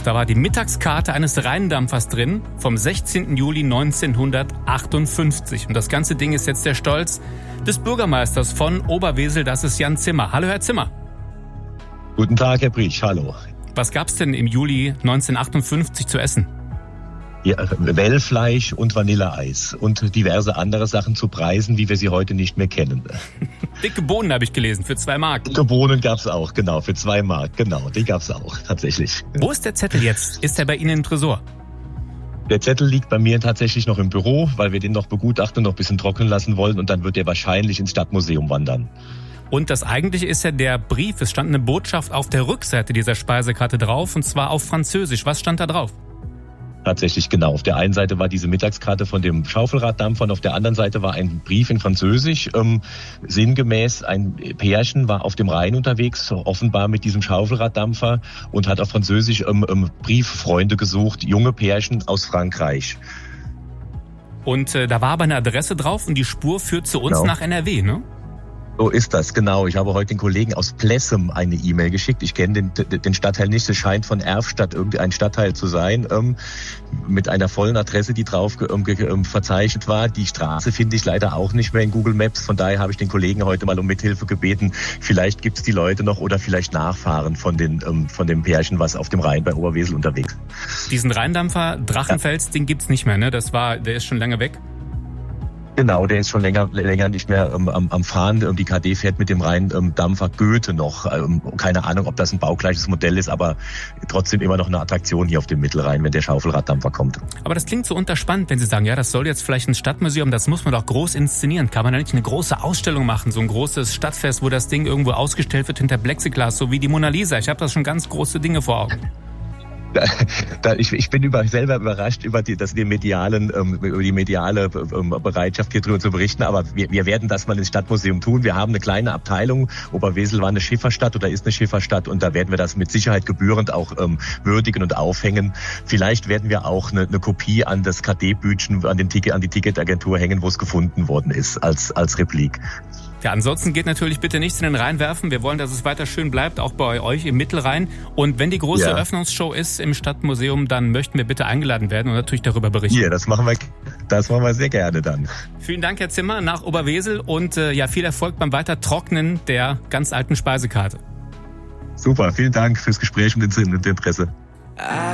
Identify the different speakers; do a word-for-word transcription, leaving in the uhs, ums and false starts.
Speaker 1: Stolz. Da war die Mittagskarte eines Rheindampfers drin vom sechzehnten Juli neunzehnhundertachtundfünfzig. Und das ganze Ding ist jetzt der Stolz des Bürgermeisters von Oberwesel, das ist Jan Zimmer. Hallo, Herr Zimmer.
Speaker 2: Guten Tag, Herr Briesch, hallo.
Speaker 1: Was gab's denn im Juli neunzehnhundertachtundfünfzig zu essen?
Speaker 2: Ja, Wellfleisch und Vanilleeis und diverse andere Sachen zu Preisen, wie wir sie heute nicht mehr kennen.
Speaker 1: Dicke Bohnen habe ich gelesen, für zwei Mark.
Speaker 2: Dicke Bohnen gab's auch, genau, für zwei Mark, genau, die gab's auch, tatsächlich.
Speaker 1: Wo ist der Zettel jetzt? Ist er bei Ihnen im Tresor?
Speaker 2: Der Zettel liegt bei mir tatsächlich noch im Büro, weil wir den noch begutachten und noch ein bisschen trocknen lassen wollen und dann wird er wahrscheinlich ins Stadtmuseum wandern.
Speaker 1: Und das Eigentliche ist ja der Brief. Es stand eine Botschaft auf der Rückseite dieser Speisekarte drauf, und zwar auf Französisch. Was stand da drauf?
Speaker 2: Tatsächlich, genau. Auf der einen Seite war diese Mittagskarte von dem Schaufelraddampfer und auf der anderen Seite war ein Brief in Französisch. Ähm, sinngemäß, ein Pärchen war auf dem Rhein unterwegs, offenbar mit diesem Schaufelraddampfer und hat auf Französisch ähm, ähm, Brieffreunde gesucht, junge Pärchen aus Frankreich.
Speaker 1: Und äh, da war aber eine Adresse drauf und die Spur führt zu uns
Speaker 2: Genau.
Speaker 1: nach N R W, ne?
Speaker 2: So ist das, genau. Ich habe heute den Kollegen aus Plessem eine E-Mail geschickt. Ich kenne den, den Stadtteil nicht. Es scheint von Erfstadt irgendwie ein Stadtteil zu sein, ähm, mit einer vollen Adresse, die drauf ähm, ähm, verzeichnet war. Die Straße finde ich leider auch nicht mehr in Google Maps. Von daher habe ich den Kollegen heute mal um Mithilfe gebeten. Vielleicht gibt es die Leute noch oder vielleicht Nachfahren von, den, ähm, von dem Pärchen, was auf dem Rhein bei Oberwesel unterwegs ist.
Speaker 1: Diesen Rheindampfer Drachenfels, ja. Den gibt's nicht mehr, ne? Das war, der ist schon lange weg.
Speaker 2: Genau, der ist schon länger länger nicht mehr ähm, am, am Fahren. Die K D fährt mit dem Rheindampfer Goethe noch. Ähm, keine Ahnung, ob das ein baugleiches Modell ist, aber trotzdem immer noch eine Attraktion hier auf dem Mittelrhein, wenn der Schaufelraddampfer kommt.
Speaker 1: Aber das klingt so unterspannt, wenn Sie sagen, ja, das soll jetzt vielleicht ein Stadtmuseum, das muss man doch groß inszenieren. Kann man da nicht eine große Ausstellung machen, so ein großes Stadtfest, wo das Ding irgendwo ausgestellt wird hinter Plexiglas, so wie die Mona Lisa? Ich habe da schon ganz große Dinge vor Augen.
Speaker 2: Da, da, ich, ich bin über, selber überrascht über die, das, die medialen, ähm, über die mediale ähm, Bereitschaft, hier drüber zu berichten. Aber wir, wir werden das mal ins Stadtmuseum tun. Wir haben eine kleine Abteilung. Oberwesel war eine Schifferstadt oder ist eine Schifferstadt. Und da werden wir das mit Sicherheit gebührend auch ähm, würdigen und aufhängen. Vielleicht werden wir auch eine, eine Kopie an das K D-Bütchen, an, den Ticket, an die Ticketagentur hängen, wo es gefunden worden ist, als, als Replik.
Speaker 1: Ja, ansonsten geht natürlich bitte nichts in den Rhein werfen. Wir wollen, dass es weiter schön bleibt, auch bei euch im Mittelrhein. Und wenn die große
Speaker 2: ja.
Speaker 1: Eröffnungsshow ist im Stadtmuseum, dann möchten wir bitte eingeladen werden und natürlich darüber berichten.
Speaker 2: Ja, das machen wir, das machen wir sehr gerne dann.
Speaker 1: Vielen Dank, Herr Zimmer, nach Oberwesel und äh, ja, viel Erfolg beim Weitertrocknen der ganz alten Speisekarte.
Speaker 2: Super, vielen Dank fürs Gespräch und das Interesse.